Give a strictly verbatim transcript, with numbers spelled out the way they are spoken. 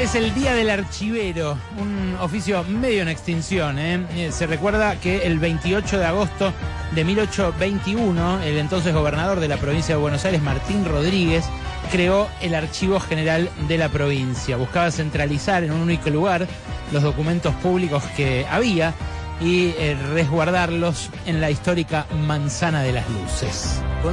Es el Día del Archivero, un oficio medio en extinción, ¿eh? Se recuerda que el veintiocho de agosto de mil ochocientos veintiuno, el entonces gobernador de la provincia de Buenos Aires, Martín Rodríguez, creó el Archivo General de la provincia. Buscaba centralizar en un único lugar los documentos públicos que había y eh, resguardarlos en la histórica Manzana de las Luces.